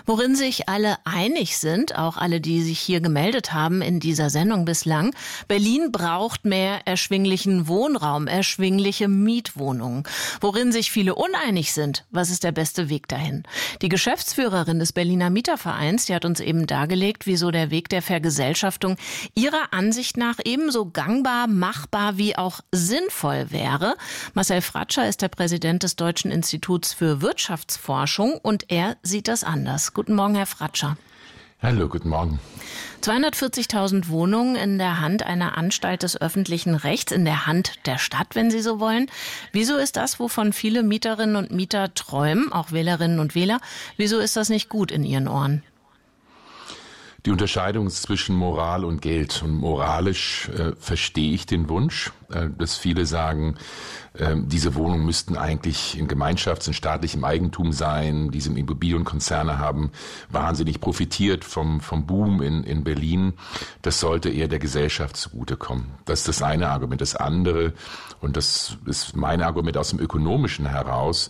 Worin sich alle einig sind, auch alle, die sich hier gemeldet haben in dieser Sendung bislang: Berlin braucht mehr erschwinglichen Wohnraum, erschwingliche Mietwohnungen. Worin sich viele uneinig sind: Was ist der beste Weg dahin? Die Geschäftsführerin des Berliner Mietervereins, die hat uns eben dargelegt, wieso der Weg der Vergesellschaftung ihrer Ansicht nach ebenso gangbar, machbar wie auch sinnvoll wäre. Marcel Fratscher ist der Präsident des Deutschen Instituts für Wirtschaftsforschung und er sieht das anders. Guten Morgen, Herr Fratscher. Hallo, guten Morgen. 240.000 Wohnungen in der Hand einer Anstalt des öffentlichen Rechts, in der Hand der Stadt, wenn Sie so wollen. Wieso ist das, wovon viele Mieterinnen und Mieter träumen, auch Wählerinnen und Wähler, wieso ist das nicht gut in Ihren Ohren? Die Unterscheidung zwischen Moral und Geld. Und moralisch verstehe ich den Wunsch, dass viele sagen, diese Wohnungen müssten eigentlich in Gemeinschafts-, in staatlichem Eigentum sein. Diese Immobilienkonzerne haben wahnsinnig profitiert vom Boom in Berlin. Das sollte eher der Gesellschaft zugutekommen. Das ist das eine Argument. Das andere, und das ist mein Argument aus dem Ökonomischen heraus,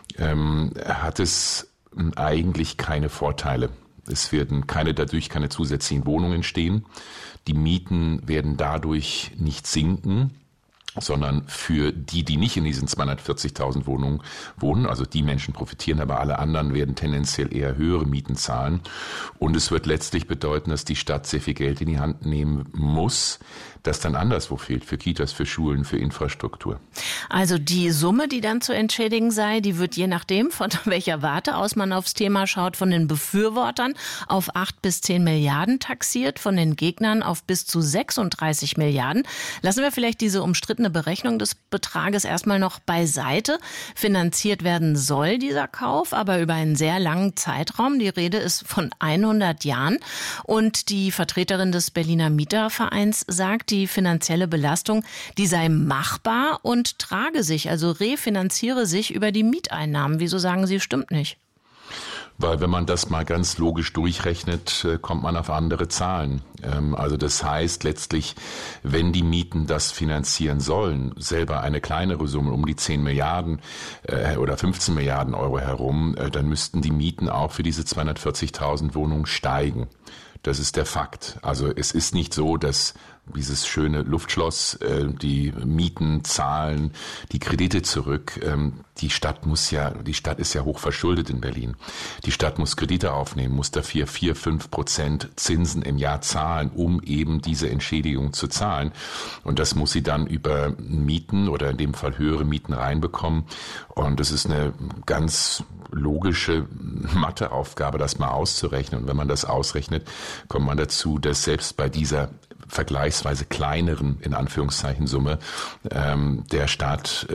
hat es eigentlich keine Vorteile. Es werden dadurch keine zusätzlichen Wohnungen entstehen. Die Mieten werden dadurch nicht sinken, sondern für die nicht in diesen 240.000 Wohnungen wohnen, also die Menschen profitieren, aber alle anderen werden tendenziell eher höhere Mieten zahlen. Und es wird letztlich bedeuten, dass die Stadt sehr viel Geld in die Hand nehmen muss, das dann anderswo fehlt, für Kitas, für Schulen, für Infrastruktur. Also die Summe, die dann zu entschädigen sei, die wird je nachdem, von welcher Warte aus man aufs Thema schaut, von den Befürwortern auf 8 bis 10 Milliarden taxiert, von den Gegnern auf bis zu 36 Milliarden. Lassen wir vielleicht diese umstrittene Berechnung des Betrages erstmal noch beiseite. Finanziert werden soll dieser Kauf, aber über einen sehr langen Zeitraum. Die Rede ist von 100 Jahren. Und die Vertreterin des Berliner Mietervereins sagt, die finanzielle Belastung, die sei machbar und trage sich, also refinanziere sich über die Mieteinnahmen. Wieso sagen Sie, stimmt nicht? Weil wenn man das mal ganz logisch durchrechnet, kommt man auf andere Zahlen. Also das heißt letztlich, wenn die Mieten das finanzieren sollen, selber eine kleinere Summe, um die 10 Milliarden oder 15 Milliarden Euro herum, dann müssten die Mieten auch für diese 240.000 Wohnungen steigen. Das ist der Fakt. Also es ist nicht so, dass dieses schöne Luftschloss, die Mieten zahlen, die Kredite zurück. Die Stadt ist ja hoch verschuldet in Berlin. Die Stadt muss Kredite aufnehmen, muss dafür 4-5% Zinsen im Jahr zahlen, um eben diese Entschädigung zu zahlen. Und das muss sie dann über Mieten oder in dem Fall höhere Mieten reinbekommen. Und das ist eine ganz logische Matheaufgabe, das mal auszurechnen. Und wenn man das ausrechnet, kommt man dazu, dass selbst bei dieser vergleichsweise kleineren, in Anführungszeichen, Summe, der Staat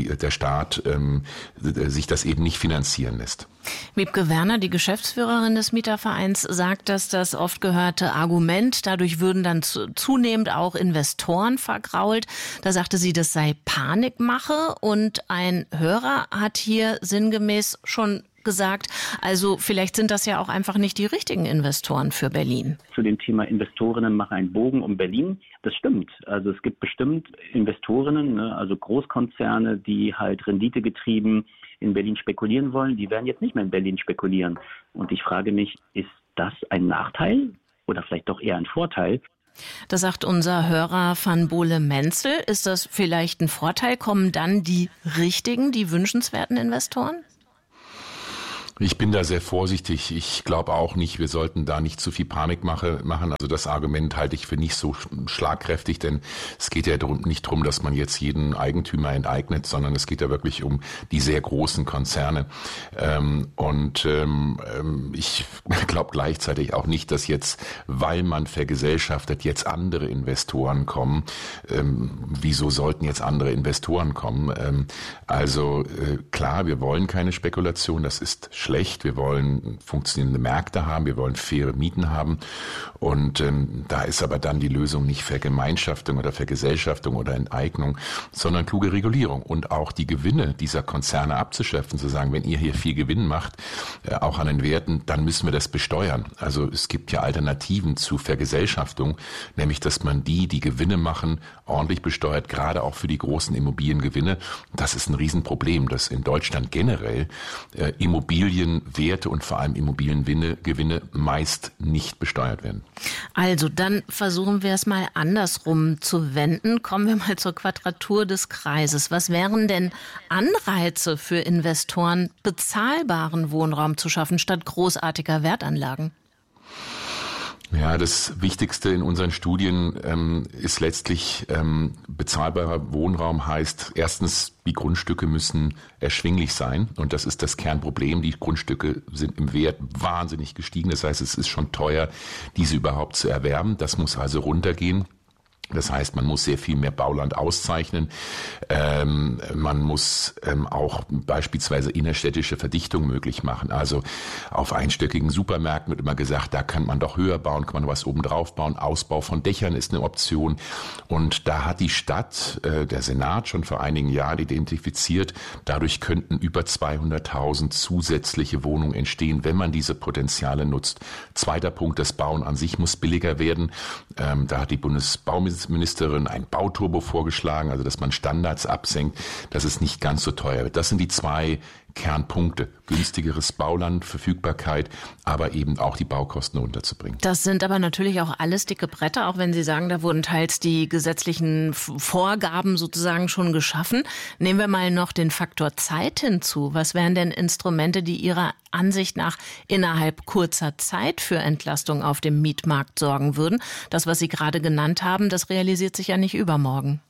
sich das eben nicht finanzieren lässt. Wiebke Werner, die Geschäftsführerin des Mietervereins, sagt, dass das oft gehörte Argument, dadurch würden dann zunehmend auch Investoren vergrault. Da sagte sie, das sei Panikmache, und ein Hörer hat hier sinngemäß schon gesagt, also vielleicht sind das ja auch einfach nicht die richtigen Investoren für Berlin. Zu dem Thema Investorinnen machen einen Bogen um Berlin. Das stimmt. Also es gibt bestimmt Investorinnen, also Großkonzerne, die halt renditegetrieben in Berlin spekulieren wollen. Die werden jetzt nicht mehr in Berlin spekulieren. Und ich frage mich, ist das ein Nachteil oder vielleicht doch eher ein Vorteil? Das sagt unser Hörer Van Bohle-Menzel. Ist das vielleicht ein Vorteil? Kommen dann die richtigen, die wünschenswerten Investoren? Ich bin da sehr vorsichtig. Ich glaube auch nicht, wir sollten da nicht zu viel Panik machen. Also das Argument halte ich für nicht so schlagkräftig, denn es geht ja nicht darum, dass man jetzt jeden Eigentümer enteignet, sondern es geht ja wirklich um die sehr großen Konzerne. Ich glaube gleichzeitig auch nicht, dass jetzt, weil man vergesellschaftet, jetzt andere Investoren kommen. Wieso sollten jetzt andere Investoren kommen? Klar, wir wollen keine Spekulation, das ist schlecht. Wir wollen funktionierende Märkte haben, wir wollen faire Mieten haben, und da ist aber dann die Lösung nicht Vergemeinschaftung oder Vergesellschaftung oder Enteignung, sondern kluge Regulierung und auch die Gewinne dieser Konzerne abzuschöpfen, zu sagen, wenn ihr hier viel Gewinn macht, auch an den Werten, dann müssen wir das besteuern. Also es gibt ja Alternativen zu Vergesellschaftung, nämlich dass man die Gewinne machen, ordentlich besteuert, gerade auch für die großen Immobiliengewinne. Das ist ein Riesenproblem, dass in Deutschland generell Immobilien Immobilienwerte und vor allem Immobiliengewinne meist nicht besteuert werden. Also dann versuchen wir es mal andersrum zu wenden. Kommen wir mal zur Quadratur des Kreises. Was wären denn Anreize für Investoren, bezahlbaren Wohnraum zu schaffen, statt großartiger Wertanlagen? Ja, das Wichtigste in unseren Studien ist letztlich bezahlbarer Wohnraum heißt erstens, die Grundstücke müssen erschwinglich sein und das ist das Kernproblem. Die Grundstücke sind im Wert wahnsinnig gestiegen. Das heißt, es ist schon teuer, diese überhaupt zu erwerben. Das muss also runtergehen. Das heißt, man muss sehr viel mehr Bauland auszeichnen. Man muss auch beispielsweise innerstädtische Verdichtung möglich machen. Also auf einstöckigen Supermärkten wird immer gesagt, da kann man doch höher bauen, kann man was oben drauf bauen. Ausbau von Dächern ist eine Option. Und da hat die Stadt, der Senat schon vor einigen Jahren identifiziert, dadurch könnten über 200.000 zusätzliche Wohnungen entstehen, wenn man diese Potenziale nutzt. Zweiter Punkt, das Bauen an sich muss billiger werden. Da hat die Bundesbauministerin ein Bauturbo vorgeschlagen, also dass man Standards absenkt, dass es nicht ganz so teuer wird. Das sind die zwei Kernpunkte. Günstigeres Bauland, Verfügbarkeit, aber eben auch die Baukosten runterzubringen. Das sind aber natürlich auch alles dicke Bretter, auch wenn Sie sagen, da wurden teils die gesetzlichen Vorgaben sozusagen schon geschaffen. Nehmen wir mal noch den Faktor Zeit hinzu. Was wären denn Instrumente, die Ihrer Ansicht nach innerhalb kurzer Zeit für Entlastung auf dem Mietmarkt sorgen würden? Das, was Sie gerade genannt haben, das realisiert sich ja nicht übermorgen.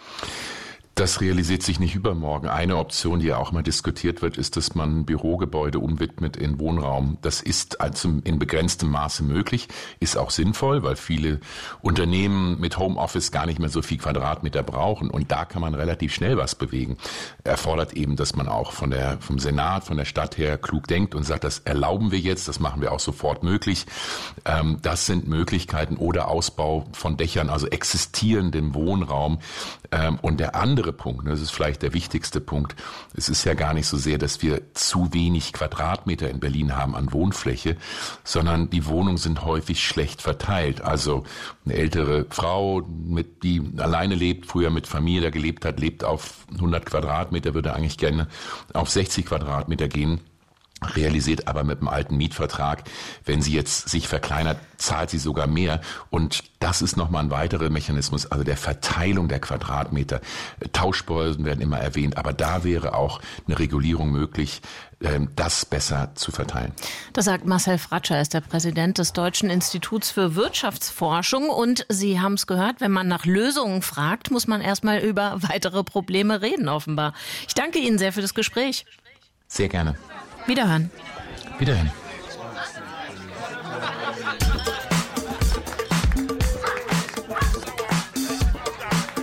Das realisiert sich nicht übermorgen. Eine Option, die ja auch mal diskutiert wird, ist, dass man Bürogebäude umwidmet in Wohnraum. Das ist also in begrenztem Maße möglich, ist auch sinnvoll, weil viele Unternehmen mit Homeoffice gar nicht mehr so viel Quadratmeter brauchen. Und da kann man relativ schnell was bewegen. Erfordert eben, dass man auch vom Senat, von der Stadt her klug denkt und sagt, das erlauben wir jetzt, das machen wir auch sofort möglich. Das sind Möglichkeiten oder Ausbau von Dächern, also existierendem Wohnraum. Und der andere Punkt, das ist vielleicht der wichtigste Punkt, es ist ja gar nicht so sehr, dass wir zu wenig Quadratmeter in Berlin haben an Wohnfläche, sondern die Wohnungen sind häufig schlecht verteilt. Also eine ältere Frau, die alleine lebt, früher mit Familie da gelebt hat, lebt auf 100 Quadratmeter, würde eigentlich gerne auf 60 Quadratmeter gehen. Realisiert aber mit dem alten Mietvertrag, wenn sie jetzt sich verkleinert, zahlt sie sogar mehr. Und das ist nochmal ein weiterer Mechanismus, also der Verteilung der Quadratmeter. Tauschbörsen werden immer erwähnt, aber da wäre auch eine Regulierung möglich, das besser zu verteilen. Das sagt Marcel Fratscher, er ist der Präsident des Deutschen Instituts für Wirtschaftsforschung. Und Sie haben es gehört, wenn man nach Lösungen fragt, muss man erstmal über weitere Probleme reden, offenbar. Ich danke Ihnen sehr für das Gespräch. Sehr gerne. Wiederhören. Wiederhören.